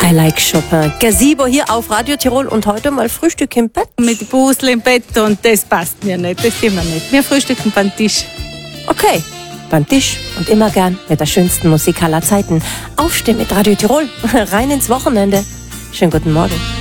I like Chopin. Gazebo hier auf Radio Tirol und heute mal Frühstück im Bett. Mit Busel im Bett und das passt mir nicht, das sehen wir nicht. Wir frühstücken beim Tisch. Okay, beim Tisch und immer gern mit der schönsten Musik aller Zeiten. Aufstehen mit Radio Tirol, rein ins Wochenende. Schönen guten Morgen.